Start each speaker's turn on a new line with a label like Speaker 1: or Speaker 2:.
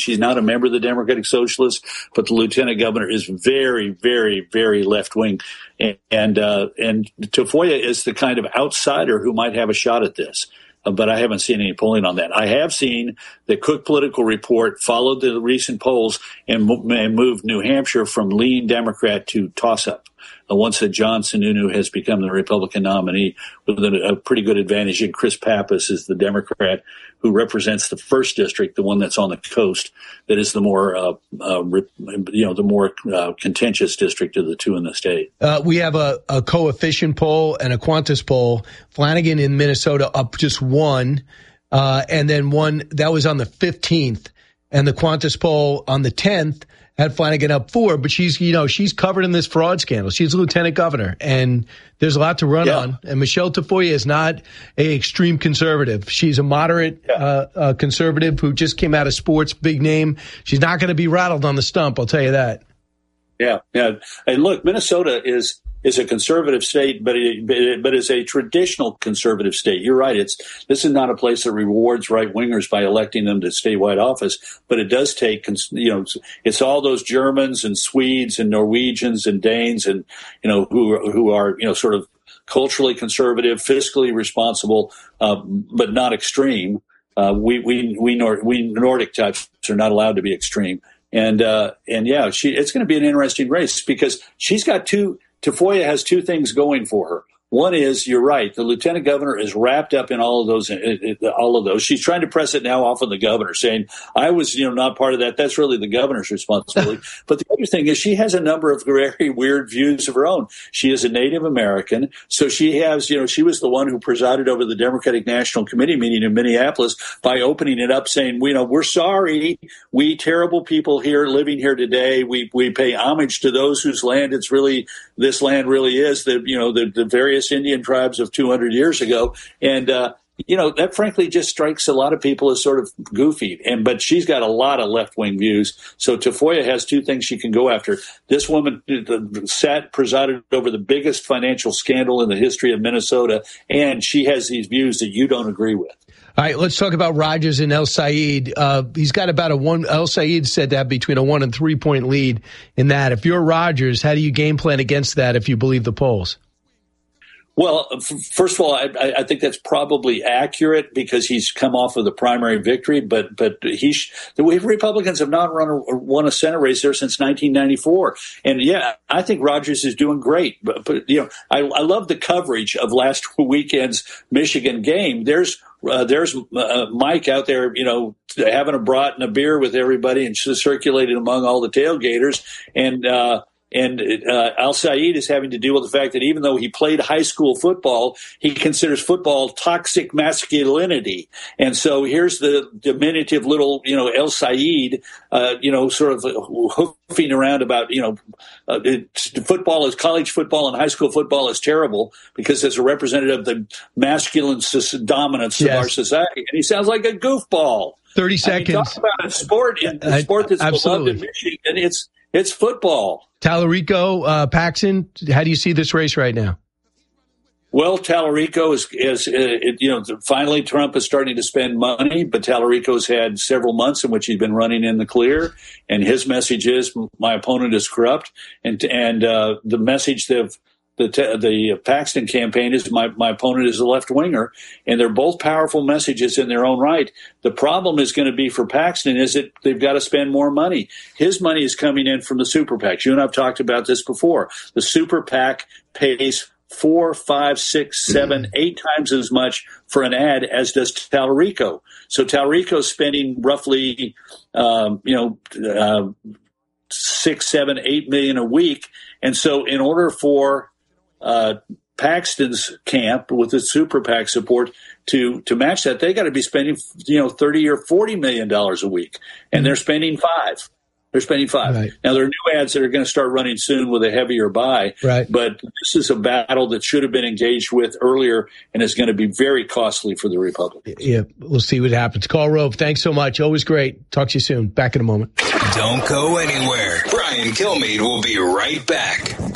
Speaker 1: She's not a member of the Democratic Socialists, but the lieutenant governor is very, very, very left-wing. And Tafoya is the kind of outsider who might have a shot at this. But I haven't seen any polling on that. I have seen the Cook Political Report followed the recent polls and moved New Hampshire from lean Democrat to toss-up. Once that John Sununu has become the Republican nominee with a pretty good advantage, and Chris Pappas is the Democrat who represents the first district, the one that's on the coast, that is the more, the more contentious district of the two in the state.
Speaker 2: We have a coefficient poll and a Qantas poll. Flanagan in Minnesota up just one, and then one that was on the 15th, and the Qantas poll on the 10th had Flanagan up 4, but she's covered in this fraud scandal. She's a lieutenant governor, and there's a lot to run on. And Michelle Tafoya is not a extreme conservative. She's a moderate conservative who just came out of sports, big name. She's not going to be rattled on the stump, I'll tell you that. Yeah.
Speaker 1: And look, Minnesota is a conservative state, but is a traditional conservative state. You're right. This is not a place that rewards right wingers by electing them to statewide office, but it does take, it's all those Germans and Swedes and Norwegians and Danes and, who are, sort of culturally conservative, fiscally responsible, but not extreme. We Nordic types are not allowed to be extreme. And it's going to be an interesting race because she's got Tafoya has two things going for her. One is, you're right, the lieutenant governor is wrapped up in all of those. She's trying to press it now off on the governor, saying, I was, not part of that. That's really the governor's responsibility. But the other thing is she has a number of very weird views of her own. She is a Native American. So she has, she was the one who presided over the Democratic National Committee meeting in Minneapolis by opening it up saying, we're sorry. We terrible people here living here today. We pay homage to those whose land this land really is the various Indian tribes of 200 years ago. And, that frankly just strikes a lot of people as sort of goofy. But she's got a lot of left-wing views. So Tafoya has two things she can go after. This woman presided over the biggest financial scandal in the history of Minnesota, and she has these views that you don't agree with.
Speaker 2: All right, let's talk about Rogers and El Sayed. He's got about El Sayed said to have between a 1 and 3 point lead in that. If you're Rogers, how do you game plan against that if you believe the polls?
Speaker 1: Well, first of all, I think that's probably accurate because he's come off of the primary victory. But the Republicans have not won a Senate race there since 1994, and I think Rogers is doing great. But I love the coverage of last weekend's Michigan game. There's Mike out there, having a brat and a beer with everybody and circulating among all the tailgaters, and Al Sayed is having to deal with the fact that even though he played high school football, he considers football toxic masculinity. And so here's the diminutive little, El Sayed, sort of hoofing around about, college football and high school football is terrible because it's a representative of the masculine dominance of our society. And he sounds like a goofball.
Speaker 2: 30 seconds.
Speaker 1: Talk about a sport that's beloved in Michigan. It's football.
Speaker 2: Tallarico, Paxton, how do you see this race right now?
Speaker 1: Well, Tallarico is finally Trump is starting to spend money, but Tallarico's had several months in which he's been running in the clear, and his message is, my opponent is corrupt, and the message of the Paxton campaign is my opponent is a left-winger, and they're both powerful messages in their own right. The problem is going to be for Paxton is that they've got to spend more money. His money is coming in from the super PACs. You and I have talked about this before. The super PAC pays 4, 5, 6, 7, 8 times as much for an ad as does Tallarico. So Tallarico's spending roughly, 6, 7, 8 million a week. And so in order for Paxton's camp with the super PAC support to match that, they got to be spending, $30 or $40 million a week. And they're spending 5. They're spending 5. Right. Now, there are new ads that are going to start running soon with a heavier buy.
Speaker 2: Right.
Speaker 1: But this is a battle that should have been engaged with earlier and is going to be very costly for the Republicans.
Speaker 2: Yeah, we'll see what happens. Karl Rove, thanks so much. Always great. Talk to you soon. Back in a moment.
Speaker 3: Don't go anywhere. Brian Kilmeade will be right back.